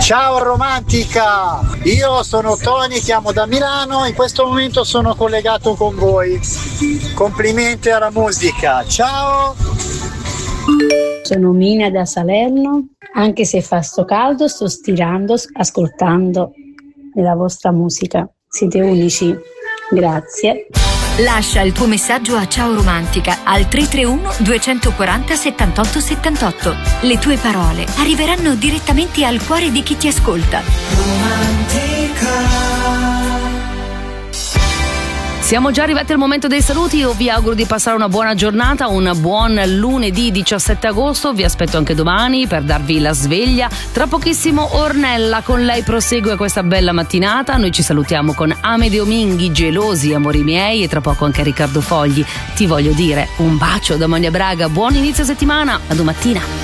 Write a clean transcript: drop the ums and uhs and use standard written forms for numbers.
Ciao romantica, io sono Tony, chiamo da Milano, in questo momento sono collegato con voi. Complimenti alla musica, ciao! Sono Mina da Salerno, anche se fa sto caldo sto stirando, ascoltando la vostra musica. Siete unici, grazie. Lascia il tuo messaggio a Ciao Romantica al 331 240 78 78. Le tue parole arriveranno direttamente al cuore di chi ti ascolta. Siamo già arrivati al momento dei saluti, io vi auguro di passare una buona giornata, un buon lunedì 17 agosto, vi aspetto anche domani per darvi la sveglia. Tra pochissimo Ornella, con lei prosegue questa bella mattinata, noi ci salutiamo con Amedeo Minghi, Gelosi, amori miei, e tra poco anche Riccardo Fogli. Ti voglio dire un bacio da Monia Braga, buon inizio settimana, a domattina.